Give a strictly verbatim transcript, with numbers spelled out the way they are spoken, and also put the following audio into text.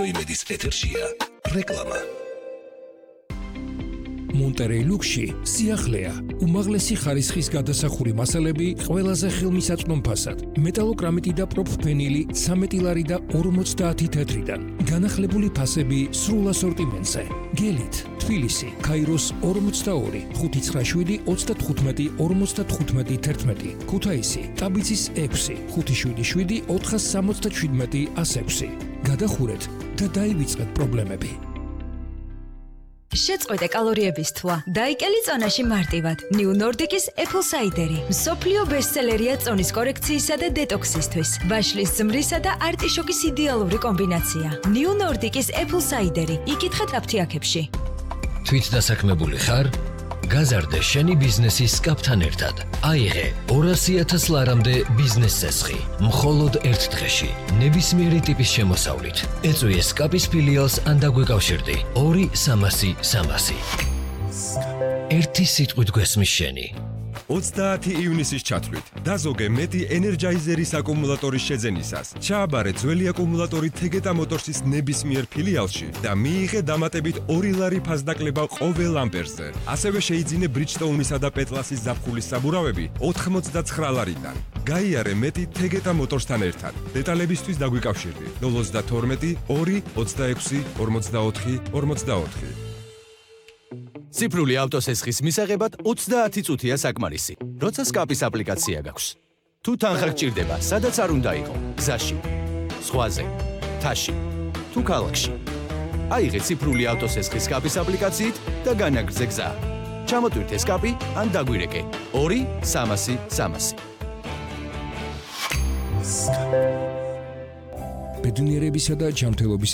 იმედის ეთერშია რეკლამა. მონტერეი ლუქსში სიახლეა, უმაღლესი ხარისხის გადასახური მასალები ყველაზე ხელმისაწვდომ ფასად, მეტალოკრამიტი და პროფფენილი ცამეტი ლარი და ორმოცდაათი თეთრიდან, განახლებული ფასები სრულ ასორტიმენტზე, გელით, თბილისი, ქაიროს ორმოცდაორი, ხუთი ცხრა შვიდი ოცდათხუთმეტი ორმოცდათხუთმეტი თერთმეტი, ქუთაისი, ტაბიცის ექვსი, ხუთი შვიდი შვიდი ოთხას სამოცდაშვიდმეტი ასექვსი. გადახურეთ და დაივიწყეთ პრობლემები. შეწყვეტე კალორიების თვლა. დაიკელი წონაში მარტივად. New Nordic-ის Apple Cider-ი. მსოფლიო ბესტსელერია წონის კორექციისა და დეტოქსისთვის. ვაშლის ზმრისა და არტიშოკის იდეალური კომბინაცია. New Nordic-ის Apple Cider-ი. იკითხეთ აფთიაქებში. თვით დასაქმებული ხარ? გაზარდე შენი ბიზნესის სკაპთან ერთად. აიღე ორასი ათას ლარამდე ბიზნეს წესხი. მხოლოდ ერთ დღეში. ნებისმიერი ტიპის შემოსავლით. ეწვიე სკაპის ფილიალს ან დაგვეკავშირდი. ორი სამასი სამასი. ერთი სიტყვით გვესმის შენი. ოცდაათი ივნისის ჩათვლით დაზოგე მეტი ენერჯაიზერის აკუმულატორის შეძენისას. ჩააბარე ძველი აკუმულატორი თეგეტა მოტორსის ნებისმიერ ფილიალში და მიიღე დამატებით ორი ლარი ფასდაკლება ყოველ ამპერზე. ასევე შეიძინე ბრიჯსტოუნისა და პეტლასის ზაფხულის საბურავები ოთხმოცდაცხრა ლარიდან. გაიარე მეტი თეგეტა მოტორსთან ერთად. დეტალებისთვის დაგვიკავშირდი ნულ ოცდათორმეტი ორი ოცდაექვსი ორმოცდაოთხი ორმოცდაოთხი. ციფრული ავტოსესხის მისაღებად ოცდაათი წუთია საკმარისი. როცა სკაპის აპლიკაცია გაქვს. თუ თანხა გჭირდება, სადაც არ უნდა იყო, გზაში, ზღვაზე, მთაში, თუ ქალაქში. აიღე ციფრული ავტოსესხის სკაპის აპლიკაციით და განაგრძე გზა. ჩამოტვირთე სკაპი ან დაგვირეკე ორი სამასი სამასი. ბედნიერებისა და ჯანმრთელობის